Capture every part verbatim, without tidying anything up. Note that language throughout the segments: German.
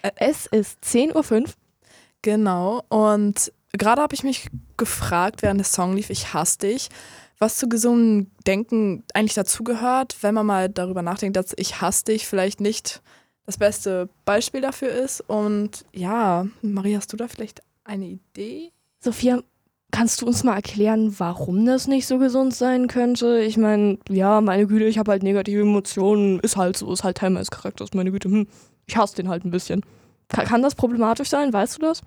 Es ist zehn Uhr fünf. Genau, und gerade habe ich mich gefragt, während der Song lief, ich hasse dich, was zu gesundem Denken eigentlich dazugehört, wenn man mal darüber nachdenkt, dass ich hasse dich vielleicht nicht das beste Beispiel dafür ist. Und ja, Marie, hast du da vielleicht eine Idee? Sophia, kannst du uns mal erklären, warum das nicht so gesund sein könnte? Ich meine, ja, meine Güte, ich habe halt negative Emotionen, ist halt so, ist halt Teil meines Charakters, meine Güte, hm, ich hasse den halt ein bisschen. Kann, kann das problematisch sein, weißt du das?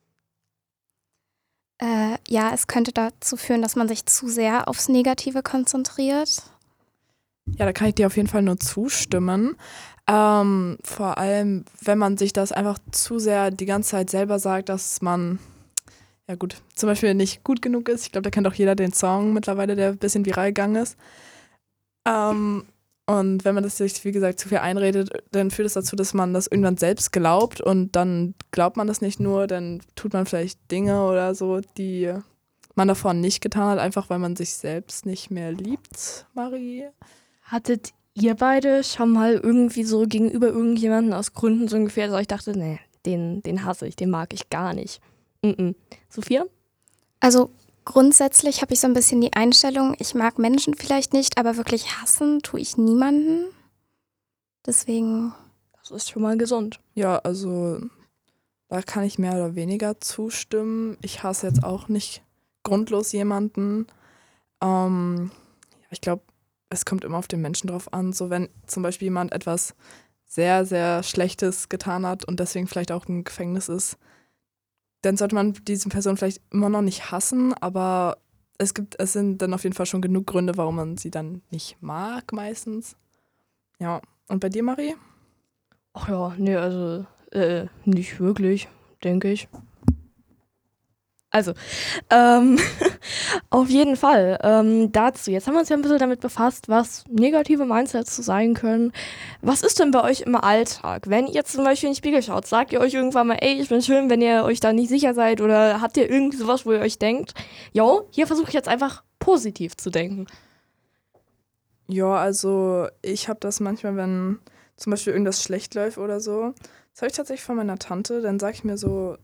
Äh, ja, es könnte dazu führen, dass man sich zu sehr aufs Negative konzentriert. Ja, da kann ich dir auf jeden Fall nur zustimmen. Ähm, vor allem, wenn man sich das einfach zu sehr die ganze Zeit selber sagt, dass man, ja gut, zum Beispiel nicht gut genug ist. Ich glaube, da kennt auch jeder den Song mittlerweile, der ein bisschen viral gegangen ist. Ähm, und wenn man das sich, wie gesagt, zu viel einredet, dann führt es dazu, dass man das irgendwann selbst glaubt und dann glaubt man das nicht nur, dann tut man vielleicht Dinge oder so, die man davor nicht getan hat, einfach weil man sich selbst nicht mehr liebt, Marie. Hattet ihr beide schon mal irgendwie so gegenüber irgendjemanden aus Gründen so ungefähr, dass ich dachte, nee, den, den hasse ich, den mag ich gar nicht. Mm-mm. Sophia? Also grundsätzlich habe ich so ein bisschen die Einstellung, ich mag Menschen vielleicht nicht, aber wirklich hassen tue ich niemanden. Deswegen, Das ist schon mal gesund. Ja, also da kann ich mehr oder weniger zustimmen. Ich hasse jetzt auch nicht grundlos jemanden. Ähm, ja, ich glaube, es kommt immer auf den Menschen drauf an. So wenn zum Beispiel jemand etwas sehr, sehr Schlechtes getan hat und deswegen vielleicht auch im Gefängnis ist, dann sollte man diese Person vielleicht immer noch nicht hassen, aber es gibt, es sind dann auf jeden Fall schon genug Gründe, warum man sie dann nicht mag meistens. Ja, und bei dir, Marie? Ach ja, nee, also äh, nicht wirklich, denke ich. Also, ähm, auf jeden Fall. Ähm, dazu, jetzt haben wir uns ja ein bisschen damit befasst, was negative Mindsets so sein können. Was ist denn bei euch im Alltag? Wenn ihr zum Beispiel in den Spiegel schaut, sagt ihr euch irgendwann mal, ey, ich bin schön, wenn ihr euch da nicht sicher seid, oder habt ihr irgendwie sowas, wo ihr euch denkt, jo, hier versuche ich jetzt einfach positiv zu denken. Ja, also ich habe das manchmal, wenn zum Beispiel irgendwas schlecht läuft oder so. Das habe ich tatsächlich von meiner Tante. Dann sage ich mir so,